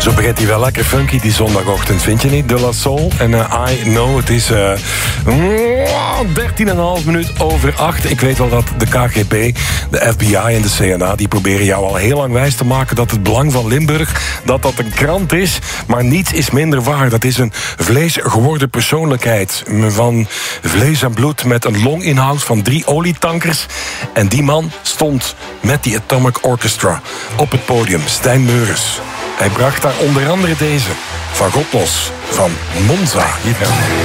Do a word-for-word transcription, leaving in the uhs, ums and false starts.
Zo begint hij wel lekker funky die zondagochtend, vind je niet? De La Soul en uh, I Know. Het is uh, dertien en een half minuut over acht. Ik weet wel dat de K G B, de F B I en de C N A... die proberen jou al heel lang wijs te maken dat het Belang van Limburg... dat dat een krant is, maar niets is minder waar. Dat is een vleesgeworden persoonlijkheid van vlees en bloed... met een longinhoud van drie olietankers. En die man stond met die Atomic Orchestra op het podium, Stijn Meurens. Hij bracht daar onder andere deze, van God los, van Monza. Hier.